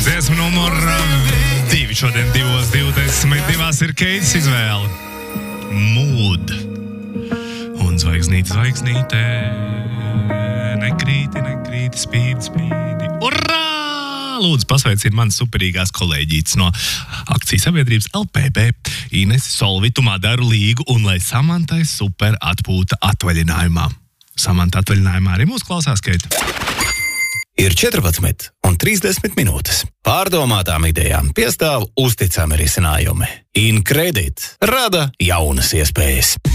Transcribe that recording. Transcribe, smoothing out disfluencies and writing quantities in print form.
Dziesma numur 2 šodien 2:22 ir Keits izvēle. Mood. Un zvaigznīte, nekrīti, spīdi. Urrā! Lūdzu, pasveiciet manas superīgās kolēģītes no akcijas sabiedrības LPP, Inesi, Solvitu, Madaru, Līgu un lai Samantai super atpūta atvaļinājumā. Samanta atvaļinājumā arī mūs klausās, Keita. Ir 14:30 minūtes. Pārdomātām idejām piestāv uzticami risinājumi. InCredit rada jaunas iespējas.